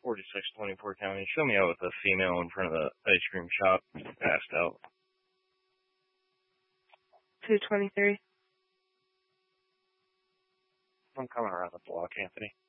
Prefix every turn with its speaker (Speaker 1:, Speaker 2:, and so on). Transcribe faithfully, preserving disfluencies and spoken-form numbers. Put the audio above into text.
Speaker 1: forty-six twenty-four County. Show me out with a female in front of the ice cream shop, passed out.
Speaker 2: two twenty-three.
Speaker 1: I'm coming around the block, Anthony.